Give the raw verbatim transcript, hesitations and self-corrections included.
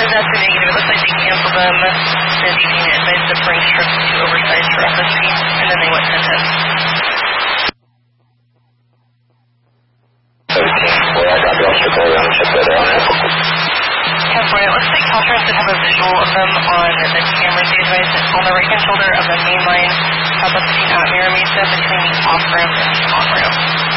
That's a negative. It looks like they canceled them. The D P advised the Brinks trip to oversized for F S C, and then they went to ten. thirteen four, I got the Ulster Boy on chip that on it. ten four, it looks like Caltrans did have a visual of them on the cameras they advised on the right-hand shoulder of the main line, southwest at Mira Mesa between the off-ramp and the on-ramp.